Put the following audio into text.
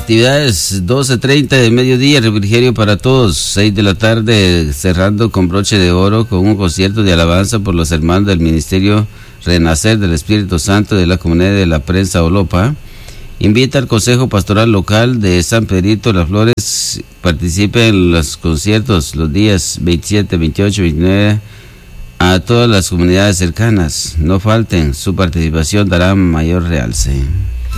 Actividades 12:30 de mediodía, refrigerio para todos, 6 de la tarde, cerrando con broche de oro con un concierto de alabanza por los hermanos del Ministerio Renacer del Espíritu Santo de la Comunidad de la Prensa Olopa. Invita al Consejo Pastoral Local de San Pedrito Las Flores, participe en los conciertos los días 27, 28, 29 a todas las comunidades cercanas. No falten, su participación dará mayor realce.